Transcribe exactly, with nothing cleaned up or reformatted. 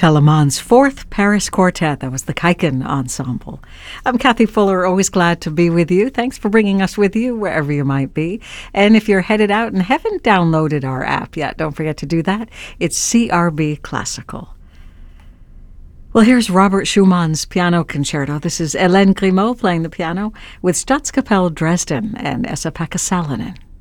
Telemann's fourth Paris Quartet. That was the Kaiken Ensemble. I'm Kathy Fuller, always glad to be with you. Thanks for bringing us with you wherever you might be. And if you're headed out and haven't downloaded our app yet, don't forget to do that. It's C R B Classical. Well, here's Robert Schumann's Piano Concerto. This is Hélène Grimaud playing the piano with Staatskapelle Dresden and Esa-Pekka Salonen.